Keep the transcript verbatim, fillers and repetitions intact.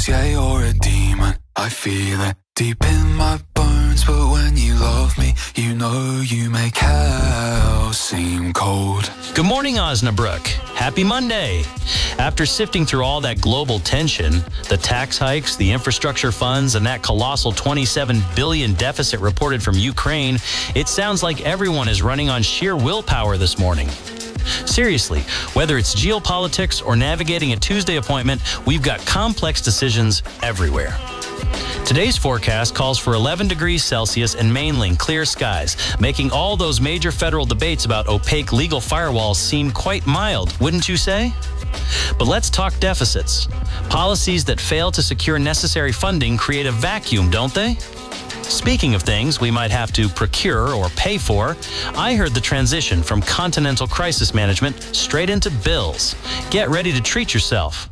Cause yeah, you're a demon, I feel it deep in my bones. But when you love me, you know you make hell seem cold. Good morning, Osnabrück. Happy Monday. After sifting through all that global tension, the tax hikes, the infrastructure funds, and that colossal twenty-seven billion dollars deficit reported from Ukraine, it sounds like everyone is running on sheer willpower this morning. Seriously, whether it's geopolitics or navigating a Tuesday appointment, we've got complex decisions everywhere. Today's forecast calls for eleven degrees Celsius and mainly clear skies, making all those major federal debates about opaque legal firewalls seem quite mild, wouldn't you say? But let's talk deficits. Policies that fail to secure necessary funding create a vacuum, don't they? Speaking of things we might have to procure or pay for, I heard the transition from continental crisis management straight into bills. Get ready to treat yourself.